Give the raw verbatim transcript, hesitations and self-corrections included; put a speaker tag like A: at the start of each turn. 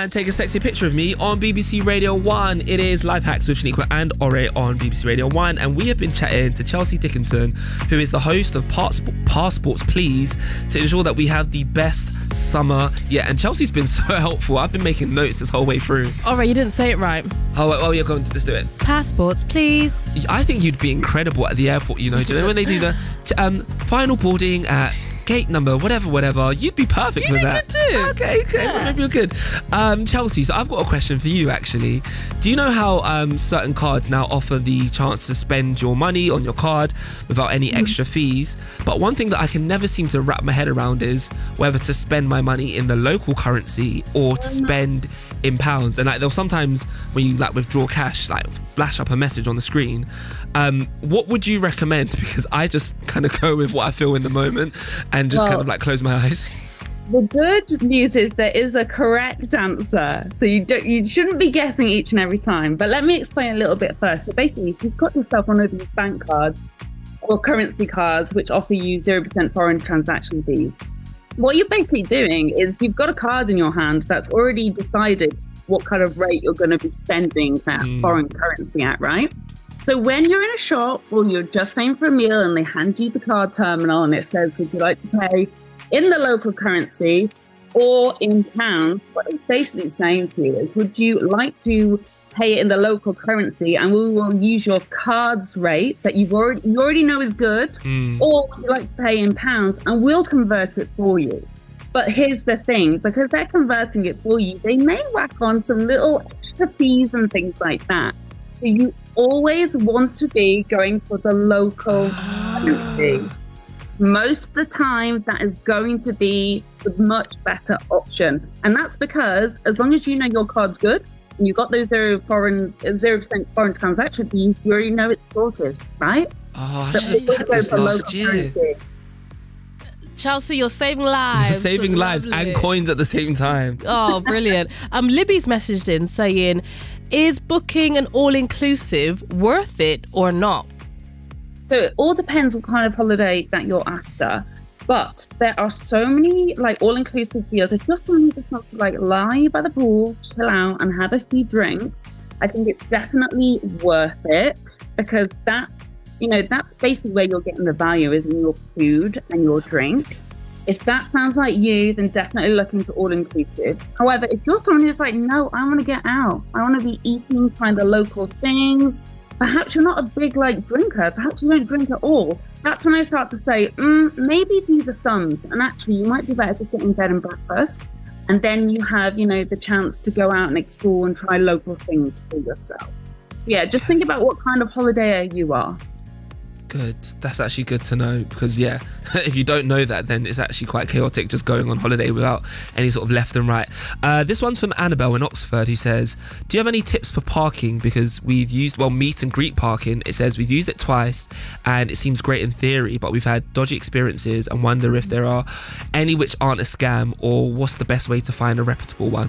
A: and take a sexy picture of me on B B C Radio one. It is Life Hacks with Shaniqua and Ore on B B C Radio one, and we have been chatting to Chelsea Dickinson, who is the host of Passports Please, to ensure that we have the best summer yet. And Chelsea's been so helpful. I've been making notes this whole way through.
B: Ore, you didn't say it right.
A: Oh, oh, you're going to just do it.
B: Passports Please.
A: I think you'd be incredible at the airport, you know. Do you know when they do the um, final boarding at gate number, whatever, whatever, you'd be perfect
B: you
A: with
B: did
A: that.
B: Good too.
A: Okay, okay,
B: yeah.
A: well, maybe you're good. Um, Chelsea, so I've got a question for you actually. Do you know how um, certain cards now offer the chance to spend your money on your card without any extra fees? But one thing that I can never seem to wrap my head around is whether to spend my money in the local currency or to spend in pounds. And like there'll sometimes when you like withdraw cash, like flash up a message on the screen. Um, what would you recommend? Because I just kind of go with what I feel in the moment and just well, kind of like close my eyes.
C: The good news is there is a correct answer. So you don't, you shouldn't be guessing each and every time. But let me explain a little bit first. So basically, if you've got yourself one of these bank cards or currency cards which offer you zero percent foreign transaction fees, what you're basically doing is you've got a card in your hand that's already decided what kind of rate you're going to be spending that mm. foreign currency at, right? So when you're in a shop or you're just paying for a meal and they hand you the card terminal and it says, would you like to pay in the local currency or in pounds, what it's basically saying to you is, would you like to pay it in the local currency and we will use your card's rate that you've already you already know is good, mm. or would you like to pay in pounds and we'll convert it for you. But here's the thing, because they're converting it for you, they may whack on some little extra fees and things like that. So you always want to be going for the local currency. Most of the time, that is going to be the much better option. And that's because as long as you know your card's good, and you've got those zero foreign, zero percent foreign transaction fees, you already know it's sorted, right?
A: Oh, I should have had this last year. Currency.
B: Chelsea, you're saving lives.
A: Saving lives and coins at the same time.
B: Oh, brilliant. Um, Libby's messaged in saying, is booking an all-inclusive worth it or not?
C: So it all depends what kind of holiday that you're after. But there are so many like all-inclusive deals. If you're someone who just wants to like lie by the pool, chill out and have a few drinks, I think it's definitely worth it, because that, you know, that's basically where you're getting the value, is in your food and your drink. If that sounds like you, then definitely look into all-inclusive. However, if you're someone who's like, no, I want to get out, I want to be eating kind of local things, perhaps you're not a big like drinker, perhaps you don't drink at all, that's when I start to say, mm, maybe do the sums. And actually, you might be better to sit in bed and breakfast. And then you have, you know, the chance to go out and explore and try local things for yourself. So yeah, just think about what kind of holidayer you are.
A: Good. That's actually good to know, because yeah, if you don't know that, then it's actually quite chaotic just going on holiday without any sort of left and right. Uh, this one's from Annabelle in Oxford, who says, do you have any tips for parking? Because we've used, well, meet and greet parking. It says we've used it twice and it seems great in theory, but we've had dodgy experiences and wonder if there are any which aren't a scam, or what's the best way to find a reputable one?